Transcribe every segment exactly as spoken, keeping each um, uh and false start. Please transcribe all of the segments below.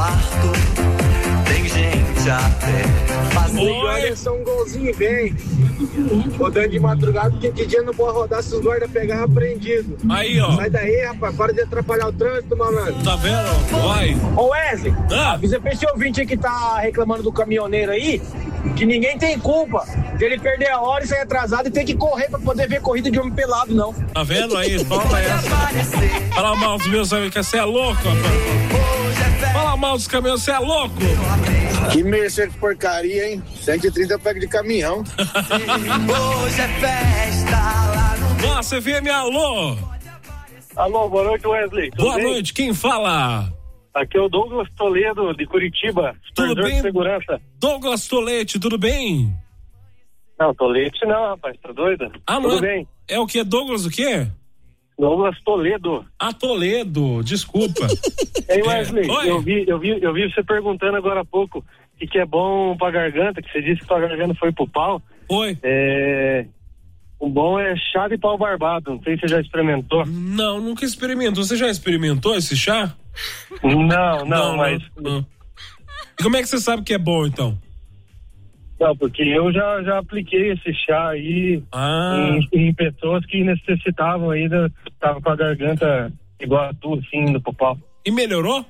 quarto tem gente até fazendo. Olha só um golzinho, vem. Rodando de madrugada, porque de dia não pode rodar se os guardas pegar apreendido. Aí, ó. Sai daí, rapaz, para de atrapalhar o trânsito, malandro. Tá vendo? Vai. Ô Wesley, ah. avisa pra esse ouvinte aí que tá reclamando do caminhoneiro aí, que ninguém tem culpa de ele perder a hora e sair atrasado e ter que correr pra poder ver corrida de homem pelado, não. Tá vendo aí? Fala essa. Fala mal dos meus amigos, que você é louco, rapaz. Fala mal dos caminhões, você é louco. Que Mercedes porcaria, hein? cento e trinta eu pego de caminhão. Hoje é festa lá no... Nossa, F M, alô. Alô, boa noite, Wesley. Tudo boa bem? noite, quem fala? Aqui é o Douglas Toledo, de Curitiba, tudo bem? De segurança. Douglas Tolete, tudo bem? Não, Tolete não, rapaz, tá doido? Ah, não tudo é? bem. É o que? Douglas o quê? Douglas Toledo. Ah, Toledo, desculpa. Ei, Wesley, é. eu, vi, eu, vi, eu vi você perguntando agora há pouco o que, que é bom pra garganta, que você disse que tua garganta foi pro pau. Oi. É... O bom é chá de pau barbado, não sei se você já experimentou. Não, nunca experimentou. Você já experimentou esse chá? Não, não, não mas... Não. E como é que você sabe que é bom, então? Não, porque eu já, já apliquei esse chá aí ah. em, em pessoas que necessitavam ainda, tava com a garganta igual a tua, assim, indo pro pau. E melhorou?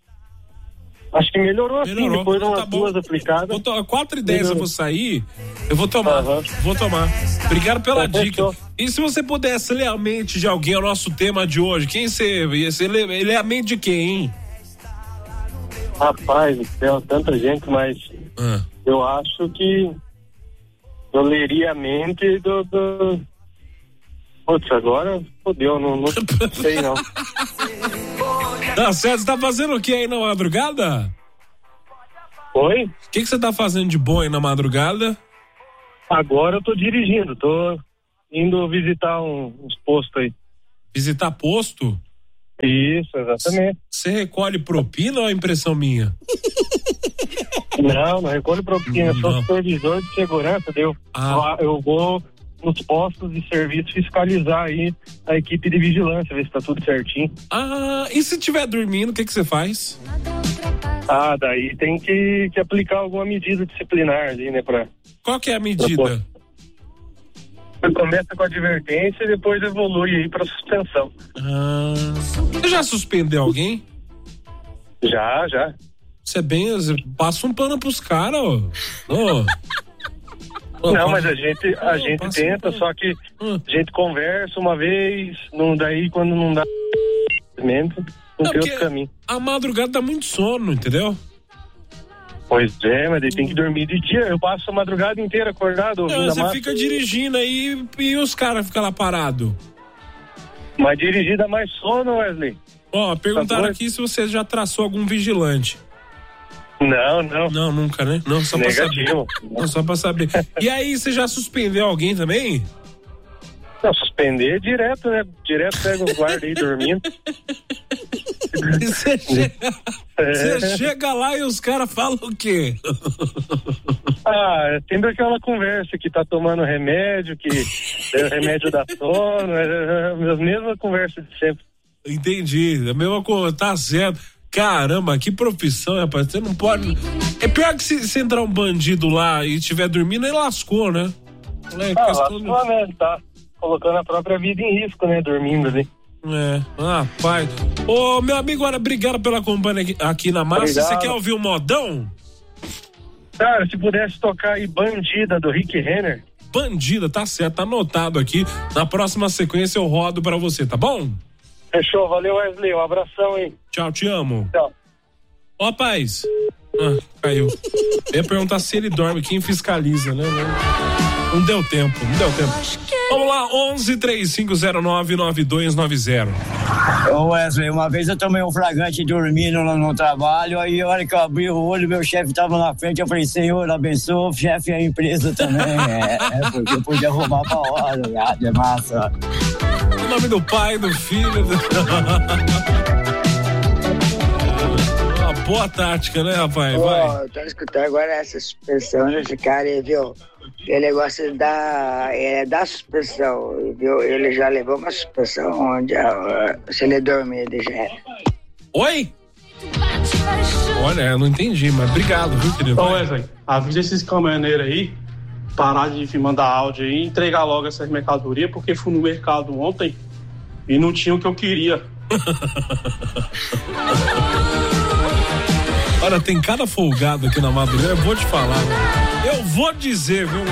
Acho que melhorou, melhorou. assim, depois de umas tá duas aplicadas. Vou to- quatro e dez eu vou sair, eu vou tomar, uhum. vou tomar. Obrigado pela tá, dica. Fechou. E se você pudesse ler a mente de alguém, é o nosso tema de hoje, quem você, ele, ele é a mente de quem, hein? Rapaz, tem tanta gente, mas ah. eu acho que eu leria a mente do... do... Putz, agora fodeu, não, não sei não. Tá certo, você tá fazendo o que aí na madrugada? Oi? O que que você tá fazendo de bom aí na madrugada? Agora eu tô dirigindo, tô indo visitar um, uns postos aí. Visitar posto? Isso, exatamente. Você recolhe propina ou é impressão minha? Não, não recolhe propina, sou supervisor de segurança, deu. Ah. Eu vou nos postos de serviço fiscalizar aí a equipe de vigilância, ver se tá tudo certinho. Ah, e se estiver dormindo, o que que você faz? Ah, daí tem que, que aplicar alguma medida disciplinar ali, né, pra... Qual que é a medida? Começa com advertência e depois evolui aí pra suspensão. Ah, você já suspendeu alguém? Já, já. Você é bem, passa um pano pros caras, ó. Oh. Oh, não, mas a gente, a oh, gente tenta, um só que hum. a gente conversa uma vez, não, daí quando não dá não tem outro caminho. A madrugada dá muito sono, entendeu? Pois é, mas daí tem que dormir de dia. Eu passo a madrugada inteira acordado ouvindo não, a você massa. fica dirigindo aí e os caras ficam lá parados. Mas dirigir dá mais sono, Wesley. Ó, perguntaram tá aqui se você já traçou algum vigilante. Não, não. Não, nunca, né? Não, só Negativo. pra saber. Não, só pra saber. E aí, você já suspendeu alguém também? Não, suspender direto, né? Direto pega os guardas aí dormindo. E você chega, é. chega lá e os caras falam o quê? Ah, é sempre aquela conversa que tá tomando remédio, que é remédio da sono, é a mesma conversa de sempre. Entendi, a mesma coisa, tá certo. Caramba, que profissão, rapaz. Você não pode. É pior que se, se entrar um bandido lá e estiver dormindo, ele lascou, né? É, ah, lascou, de... né? Tá colocando a própria vida em risco, né? Dormindo ali. É, rapaz. Ô, meu amigo, olha, obrigado pela companhia aqui, aqui na massa. Obrigado. Você quer ouvir o modão? Cara, se pudesse tocar aí Bandida, do Rick Renner. Bandida, tá certo, tá anotado aqui. Na próxima sequência eu rodo pra você, tá bom? Fechou, valeu, Wesley, um abração, hein? Tchau, te amo. Tchau. Ó, rapaz. Ah, caiu. Eu ia perguntar se ele dorme, quem fiscaliza, né? Não, não deu tempo, não deu tempo. Vamos lá, onze, trinta e cinco zero nove, nove dois nove zero. Ô Wesley, uma vez eu tomei um flagrante dormindo no, no trabalho, aí a hora que eu abri o olho, meu chefe tava na frente, eu falei, Senhor, abençoa o chefe e a empresa também. é, é, porque eu podia roubar pra hora, gato, é massa. O nome do pai, do filho. Do... Uma boa tática, né, rapaz? Pô, vai. Eu tô escutando agora essa suspensão desse cara aí, viu? Ele gosta da, é, da suspensão, viu? Ele já levou uma suspensão onde, uh, se ele dormir, deixa. Oi? Olha, eu não entendi, mas obrigado, viu, querido? Então, Wesley, avisa esses caminhoneiros aí, parar de mandar áudio aí e entregar logo essas mercadorias, porque fui no mercado ontem e não tinha o que eu queria. Olha, tem cada folgado aqui na madrugada, eu vou te falar, né? Eu vou dizer, viu?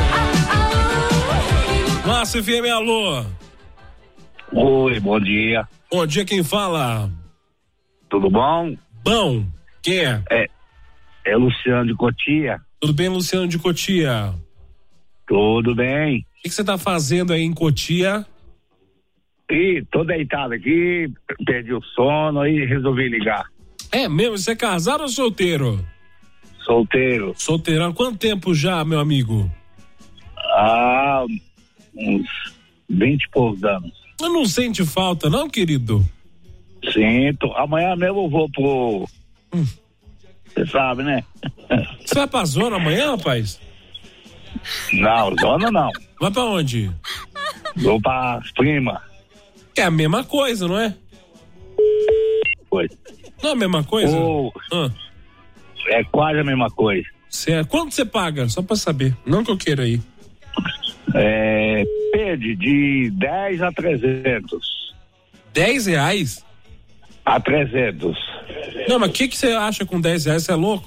Massa F M, alô. Oi, bom dia. Bom dia, quem fala? Tudo bom? Bom, quem é? É, é Luciano de Cotia. Tudo bem, Luciano de Cotia? Tudo bem. O que você tá fazendo aí em Cotia? Ih, tô deitado aqui, perdi o sono e resolvi ligar. É mesmo? Você é casado ou solteiro? Solteiro. Solteiro. Há quanto tempo já, meu amigo? Ah, uns vinte e poucos anos. Você não sente falta, não, querido? Sinto. Amanhã mesmo eu vou pro... Você hum. sabe, né? Você vai pra zona amanhã, rapaz? Não, zona não. Vai pra onde? Vou pra prima. É a mesma coisa, não é? Foi. Não é a mesma coisa? Oh, ah. É quase a mesma coisa. Certo. Quanto você paga? Só pra saber. Não que eu queira ir. É, pede de dez a trezentos. dez reais? A trezentos. Não, mas o que que você acha com dez reais? Você é louco?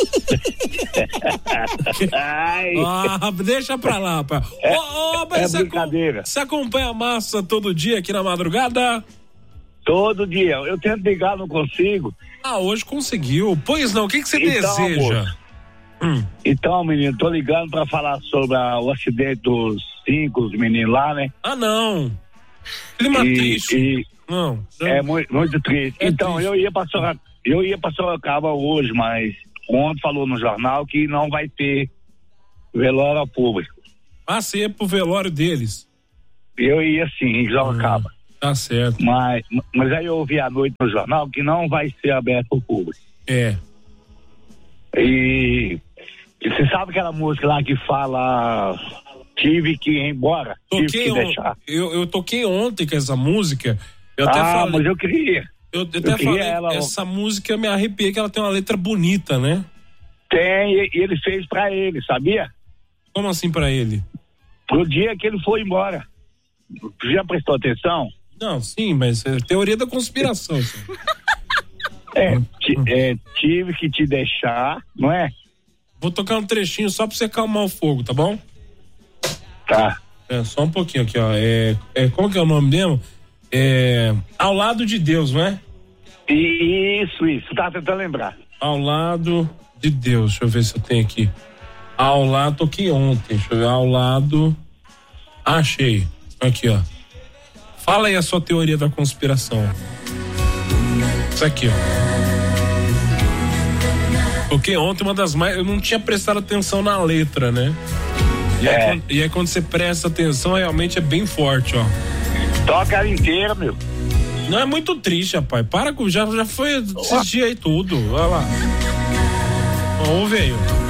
Ai. Ah, deixa pra lá, rapaz. É, oh, oh, é você brincadeira. Você acompanha a massa todo dia aqui na madrugada? Todo dia. Eu tento ligar, não consigo. Ah, hoje conseguiu. Pois não, o que que você então, deseja? Hum. Então, menino, tô ligando pra falar sobre a, o acidente dos cinco, os meninos lá, né? Ah, não. Clima e, triste. E não, não. É muito, muito triste. É então, triste. eu ia pra Sorocaba, eu ia pra Sorocaba hoje, mas ontem falou no jornal que não vai ter velório público. Ah, você ia pro velório deles? Eu ia sim, em Sorocaba. Ah, tá certo. Mas, mas aí eu ouvi à noite no jornal que não vai ser aberto ao público. É. E, e você sabe aquela música lá que fala tive que ir embora, Toquei tive que on... deixar. Eu, eu toquei ontem com essa música. Eu até ah, falei... mas eu queria. Eu, eu até eu falei, ela... essa música eu me arrepiei que ela tem uma letra bonita, né? Tem, e ele fez pra ele, sabia? Como assim pra ele? Pro dia que ele foi embora. Já prestou atenção? Não, sim, mas é teoria da conspiração. é, t- é, tive que te deixar, não é? Vou tocar um trechinho só pra você acalmar o fogo, tá bom? Tá. É, só um pouquinho aqui, ó. É, é, como que é o nome mesmo? É, Ao Lado de Deus, não é? Isso, isso. Tá tentando lembrar. Ao Lado de Deus. Deixa eu ver se eu tenho aqui. Ao lado, toquei ontem. Deixa eu ver. Ao lado. Achei. Aqui, ó. Fala aí a sua teoria da conspiração. Isso aqui, ó. Toquei ontem uma das mais. Eu não tinha prestado atenção na letra, né? E, é. aí, e aí quando você presta atenção, realmente é bem forte, ó. Toca ela inteira, meu. Não, é muito triste, rapaz. Para com. Já, já foi esses dias aí tudo. Olha lá. Ó, ouve aí, ó.